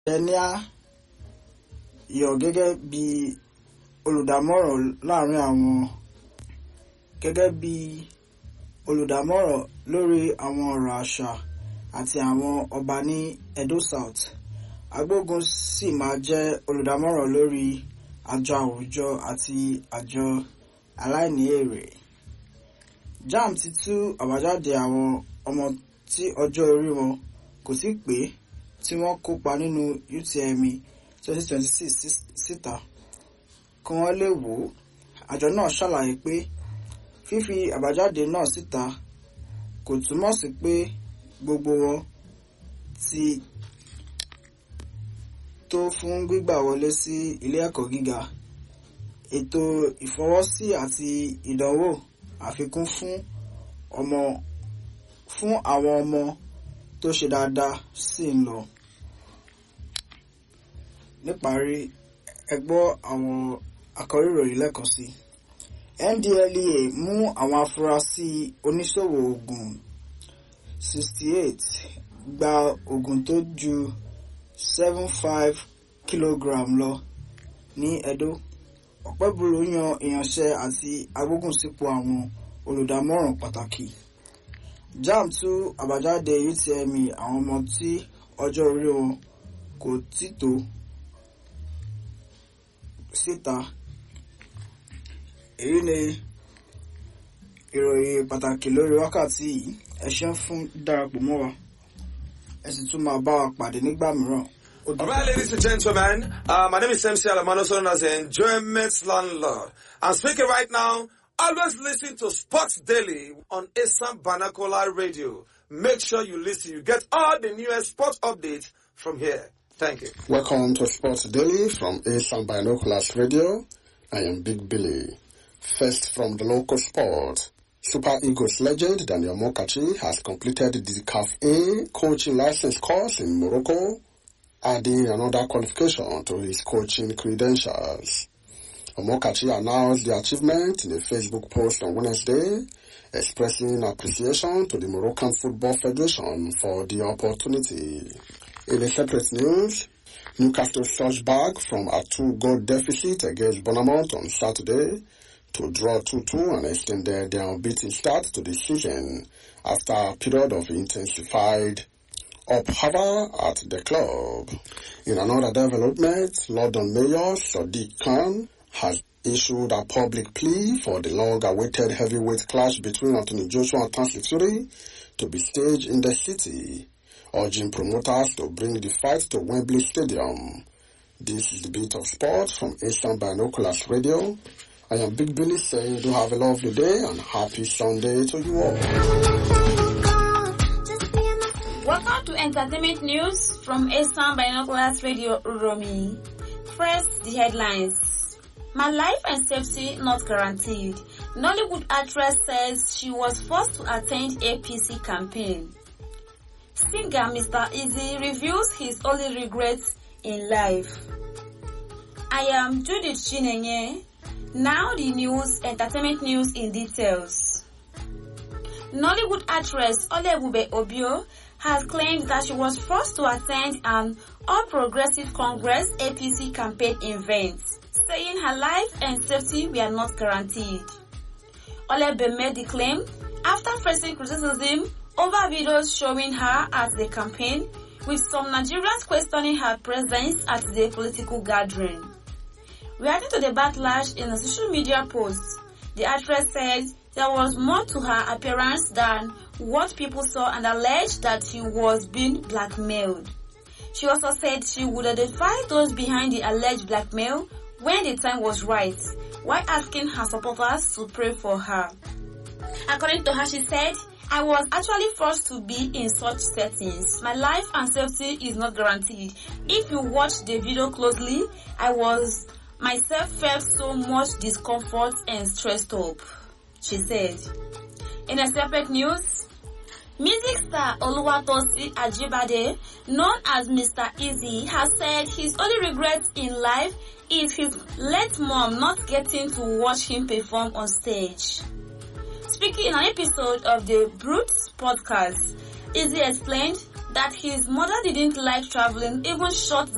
Denia yọ gẹ́gẹ́ bí olùdámọ̀ràn láàrin àwọn lórí àwọn ọ̀rọ̀ àṣà àti àwọn ọba ní Edo South. Agbógun sì máa jẹ́ olùdámọ̀ràn lórí àjọ àwùjọ àti àjọ aláìní èrè. JAMB ti tú àbájáde àwọn ọmọ tí ọjọ́ orí wọn kò tíì pé tí wọ́n kópa nínú UTME 2026 síta kí wọ́n lè wò ó. Àjọ náà ṣàlàyé pé fífi àbájáde náà síta kò túmọ̀ sí pé gbogbo wọn ti tó fún gbígbà wọlé sí ilé ẹ̀kọ́ gíga. Ètò ìfọwọ́sí àti ìdánwò àfikún fún àwọn ọmọ tó ṣe dáadáa sì ń lọ. Níparí, ẹ gbọ́ àwọn àkòrí ìròyìn lẹ́ẹ̀kan sí. NDLEA mú àwọn afurasí oníṣòwò oògùn 68 gba oògùn tó ju 75 kg lọ ní Edo. Ọ̀pẹ́bùrú yan ìyànṣẹ́ àti agbógunsípò àwọn olùdámọ̀ràn pàtàkì. JAMB tú àbájáde UTME àwọn ọmọ tí ọjọ́ orí wọn kò tíì tó síta. Èyí ni ìròyìn pàtàkì lórí wákàtí yìí. Ẹ ṣeun fún darapọ̀ mọ́ wa. Ẹ sì tún máa bá wa pàdé nígbà mìíràn. All right, ladies and gentlemen, my name is MC Alamano, known as the Enjoyment Landlord. I'm speaking right now. Always listen to Sports Daily on Asam Banakola Radio. Make sure you listen. You get all the newest sports updates from here. Thank you. Welcome to Sports Daily from Asam Binoculars Radio. I am Big Billy. First from the local sport. Super Eagles legend Daniel Mokachi has completed the CAF A coaching license course in Morocco, adding another qualification to his coaching credentials. Mokachi announced the achievement in a Facebook post on Wednesday, expressing appreciation to the Moroccan Football Federation for the opportunity. In a separate news, Newcastle surged back from a 2-goal deficit against Bournemouth on Saturday to draw 2-2 and extended their unbeaten start to the season after a period of intensified upheaval at the club. In another development, London Mayor Sadiq Khan has issued a public plea for the long-awaited heavyweight clash between Anthony Joshua and Tyson Fury to be staged in the city, urging promoters to bring the fight to Wembley Stadium. This is the Beat of Sport from Asian Binoculars Radio. I am Big Billy saying do have a lovely day and happy Sunday to you all. Welcome to Entertainment News from Asian Binoculars Radio Uromi. First, the headlines. My life and safety not guaranteed. Nollywood actress says she was forced to attend APC campaign. Singer Mr. Easy reveals his only regrets in life. I am Judith Chinenye. Now the news, entertainment news in details. Nollywood actress Olebube Obio has claimed that she was forced to attend an All Progressive Congress APC campaign event, saying her life and safety were not guaranteed. Olebube made the claim after facing criticism over videos showing her at the campaign, with some Nigerians questioning her presence at the political gathering. Reacting to the backlash in a social media post, the actress said there was more to her appearance than what people saw and alleged that she was being blackmailed. She also said she would identify those behind the alleged blackmail when the time was right, while asking her supporters to pray for her. According to her, she said, I was actually forced to be in such settings. My life and safety is not guaranteed. If you watch the video closely, I myself felt so much discomfort and stressed up, she said. In a separate news, music star Oluwatosi Ajibade, known as Mr. Easy, has said his only regret in life is his late mom not getting to watch him perform on stage. Speaking in an episode of the Brutes podcast, Easy explained that his mother didn't like traveling even short